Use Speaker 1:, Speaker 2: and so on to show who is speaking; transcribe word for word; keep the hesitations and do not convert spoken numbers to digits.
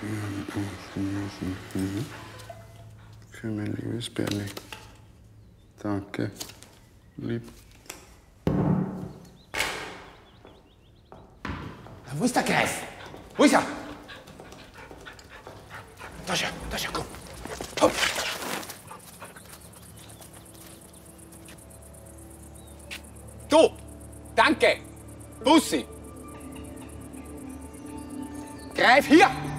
Speaker 1: Für mein liebes Berli. Danke. Lieb.
Speaker 2: Wo ist der Greif? Wo ist er? Da ist er, da ist er, komm. Komm. Du! Danke! Bussi! Greif hier!